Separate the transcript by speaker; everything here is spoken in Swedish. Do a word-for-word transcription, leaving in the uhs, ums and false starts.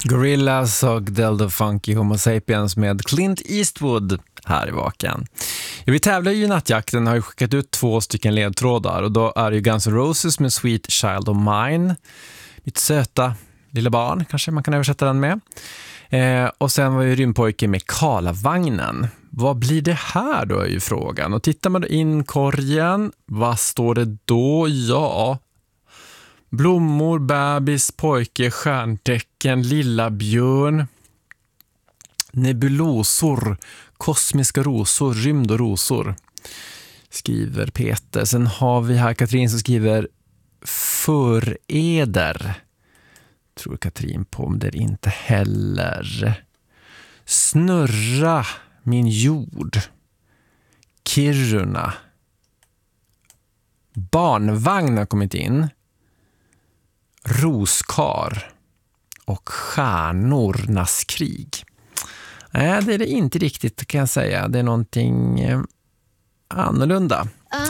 Speaker 1: Gorillaz och Delta Funky Homo Sapiens med Clint Eastwood här i Vaken. Ja, vi tävlar ju i Nattjakten, har ju skickat ut två stycken ledtrådar och då är det ju Guns N' Roses med Sweet Child of Mine. Mitt söta lilla barn, kanske man kan översätta den med. Eh, och sen var ju Rymdpojke med Karlavagnen. Vad blir det här då är ju frågan. Och tittar man in korgen, vad står det då? Ja, blommor, bebis, pojke, stjärntecken, lilla björn, nebulosor, kosmiska rosor, rymd och rosor, skriver Peter. Sen har vi här Katrin som skriver föreder. Tror Katrin på om det inte heller. Snurra min jord. Kiruna. Barnvagn har kommit in. Roskar och stjärnornas krig. Nej, det är det inte riktigt kan jag säga. Det är någonting eh, annorlunda.